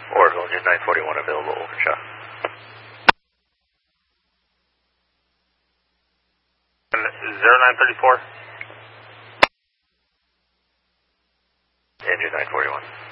Oracle engine 941 available, Shaw. And 0934? Engine 941.